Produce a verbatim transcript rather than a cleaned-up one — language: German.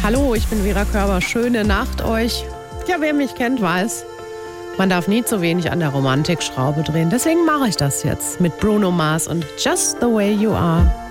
Hallo, ich bin Vera Körber. Schöne Nacht euch. Ja, wer mich kennt, weiß, man darf nie zu wenig an der Romantikschraube drehen. Deswegen mache ich das jetzt mit Bruno Mars und Just the Way You Are.